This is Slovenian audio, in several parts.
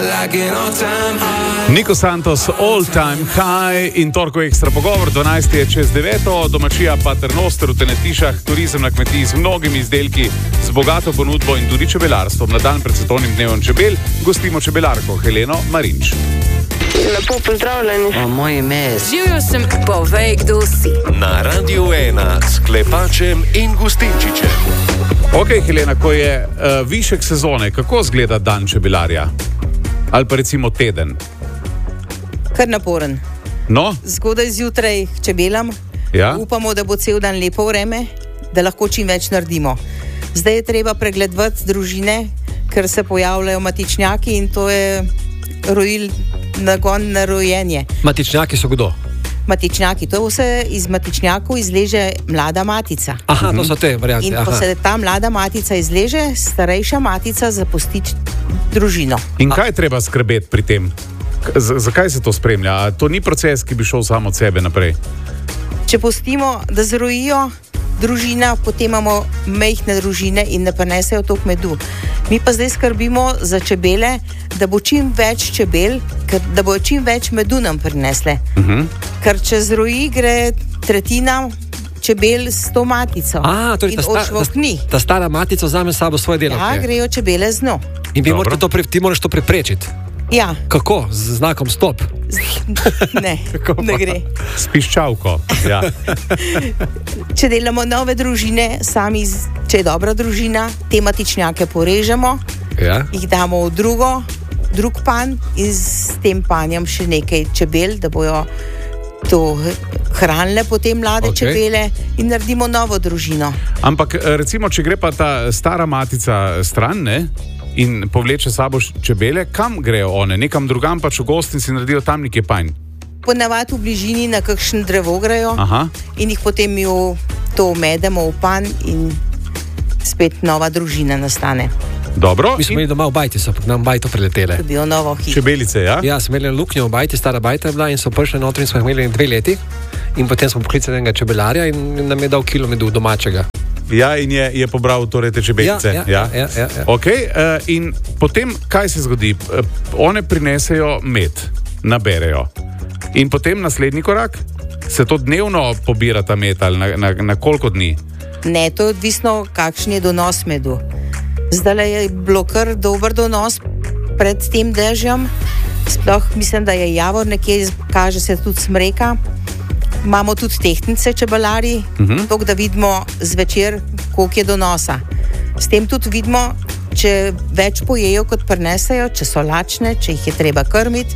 Nico Santos, All Time High in torko ekstra pogovor, 12 je čez 9, domačija Paternoster v Tenetišah, turizem na kmetiji z mnogimi izdelki, z bogato ponudbo in tudi čebelarstvom. Na dan pred svetovnim dnevom čebel gostimo čebelarko Heleno Marinč. Lepo pozdravljeni. Moje ime je... Živjo sem, povej, kdo si. Na Radiu 1 s Klepačem in Gustinčičem. Ok, Helena, ko je višek sezone, kako izgleda dan čebelarja? Ali pa recimo teden? Kar naporen. No? Zgodaj zjutraj k čebelam. Ja? Upamo, da bo cel dan lepo vreme, da lahko čim več naredimo. Zdaj je treba pregledovati družine, ker se pojavljajo matičnjaki in to je nagon na rojenje. Matičnjaki so kdo? Matičnjaki, to je vse iz matičnjakov izleže mlada matica. Aha, to so te variante. In ko se ta mlada matica izleže, starejša matica zapusti družino. In kaj je treba skrbeti pri tem? Zakaj se to spremlja? A to ni proces, ki bi šel samo od sebe naprej? Če pustimo, da zrojijo družina, potem imamo majhne družine in ne prenesejo toliko medu. Mi pa zdaj skrbimo za čebele, da bo čim več čebel, da bo čim več medu nam prinesle. Ker če zroji, gre tretjina čebel s to matico. Torej in odšvok ni. Ta stara matica vzame s sabo svoje delavke. Ja, grejo čebele z njo. In ti moraš to preprečiti. Ja. Kako? Z znakom stop? Ne, ne gre. S piščalko. Ja. Če delamo nove družine, če je dobra družina, te matičnjake porežemo, jih damo v drug pan in s tem panjem še nekaj čebel, da bojo to hranile potem mlade čebele in naredimo novo družino. Ampak recimo, če gre pa ta stara matica stran, ne? In povleče sabo čebele, kam grejo one? Nekam drugam pač v gost in si naredijo tam nekje panj? Ponavadi v bližini na kakšen drevo grejo. In jih potem to medemo v pan in spet nova družina nastane. Dobro. Mi smo imeli doma v bajti, so nam bajto preletele. Dobijo novo hišo. Čebelice, ja? Ja, smo imeli luknjo v bajti, stara bajta je bila in so prišli notri in smo imeli 2 leti. In potem smo poklicali enega čebelarja in nam je dal kilo medu domačega. Ja, in je pobral torej te čebelice. Ja. Okay, in potem, kaj se zgodi? One prinesejo med, naberejo. In potem naslednji korak? Se to dnevno pobira ta med ali na koliko dni? Ne, to je odvisno, kakšen je donos medu. Zdaj je bilo kar dober donos pred tem dežjem. Sploh mislim, da je javor nekje, kaže se tudi smreka. Imamo tudi tehtnice čebelari, tako da vidimo zvečer, koliko je donosa. S tem tudi vidimo, če več pojejo, kot prinesejo, če so lačne, če jih je treba krmiti.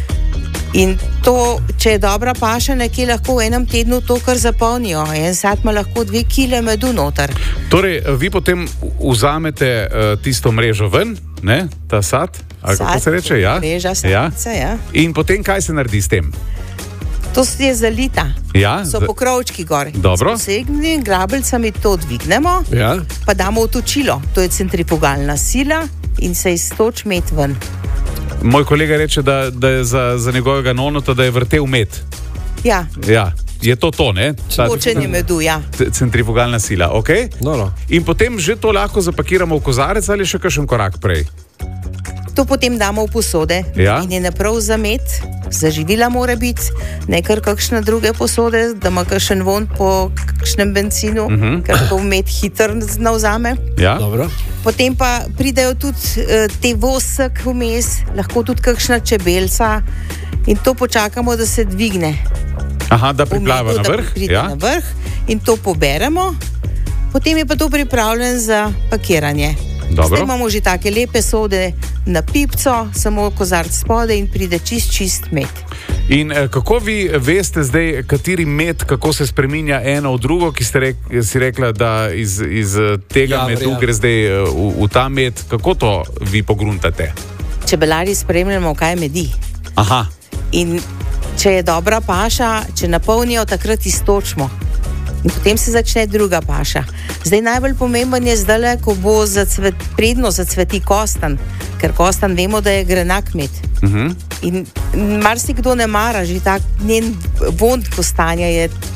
In to, če je dobra paša, nekje lahko v enem tednu to kar zapolnijo. En sad ima lahko 2 kile medu noter. Torej, vi potem vzamete tisto mrežo ven, ne? Ta sad, ali kako se reče? Ja? Mreža, sadica, ja. In potem kaj se naredi s tem? To je zalita. Ja, so pokrovčki gor. Dobro. Posegni, grabljicami to dvignemo, pa damo v točilo. To je centrifugalna sila in se iztoč med ven. Moj kolega reče, da je za njegovega nonota, da je vrtel med. Ja. Je to, ne? Točenje medu, ja. Centrifugalna sila, ok? No. In potem že to lahko zapakiramo v kozarec ali še kakšen korak prej? To potem damo v posode in je naprav za med, za živila mora biti, ne kar kakšne druge posode, da ima kakšen von po kakšnem benzinu, ker to med hitro vzame. Ja. Dobro. Potem pa pridejo tudi te vosek vmes, lahko tudi kakšna čebelca in to počakamo, da se dvigne. Aha, da priplava na vrh. Da pride na vrh in to poberemo, potem je pa to pripravljen za pakiranje. Dobro. Zdaj imamo že take lepe sode na pipco, samo kozarc spode in pride čist med. In kako vi veste zdaj, kateri med, kako se spreminja eno v drugo, ki ste si rekla, da iz tega medu gre zdaj v ta med, kako to vi pogruntate? Čebelari spremljamo, kaj medi. Aha. In če je dobra paša, če napolnijo, takrat iztočimo. In potem se začne druga paša. Zdaj najbolj pomemben je zdaj, ko bo predno zacveti kostan, ker kostan vemo, da je grenak med. In marsikdo ne mara, že tak njen von kostanja je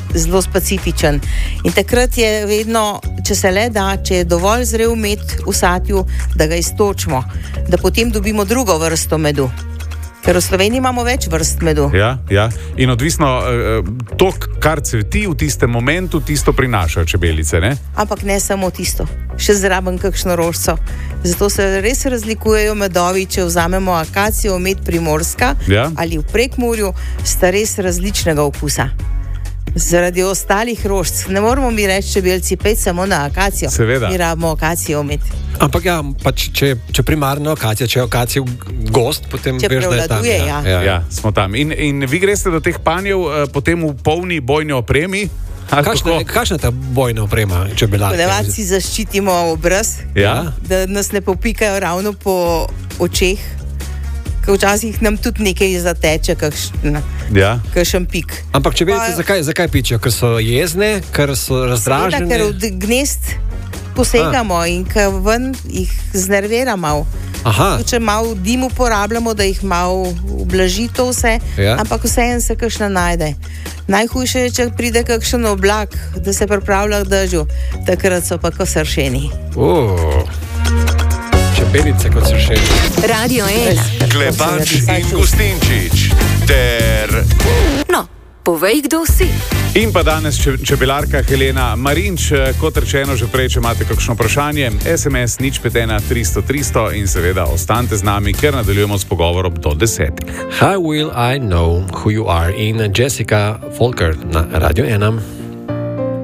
zelo specifičen. In takrat je vedno, če se le da, če je dovolj zrel med v satju, da ga iztočimo, da potem dobimo drugo vrsto medu. Ker v Sloveniji imamo več vrst medu. Ja. In odvisno to, kar cveti v tistem momentu, tisto prinašajo čebelice, ne? Ampak ne samo tisto, še zraven kakšno rožico. Zato se res razlikujejo medovi, če vzamemo akacijo, med primorska ali v Prekmurju, sta res različnega okusa. Zaradi ostalih rožic. Ne moramo mi reči čebelci, pet samo na akacijo. Seveda. Mi rabimo akacijo med. Ampak ja, pač, če primarno akacija, če je akacija gost, potem če veš, da je tam. Ja. Smo tam. In vi greste do teh panjev potem v polni bojni opremi? Kakšna je ta bojna oprema čebelarke? Ponavadi si zaščitimo obraz, da nas ne popikajo ravno po očeh. Ker včasih nam tudi nekaj zateče, kakšen pik. Ampak čebelice zakaj pičijo? Ker so jezne, ker so razdražene? Ker v gnezd posegamo in ker ven jih znervira malo. Če malo dim uporabljamo, da jih malo ublaži to vse, ampak vseeno se kakšna najde. Najhujše je, če pride kakšen oblak, da se pripravlja k dežju, takrat so pa ko sršeni. Čebelice kot sršeni. Radio 1. Klepač in Gustinčič ter... No, povej, kdo si. In pa danes čebelarka Helena Marinč. Kot rečeno že prej, če imate kakšno vprašanje, SMS 051 300 300 in seveda ostanite z nami, ker nadaljujemo s pogovorom do 10. How will I know who you are in Jessica Folker na Radio 1.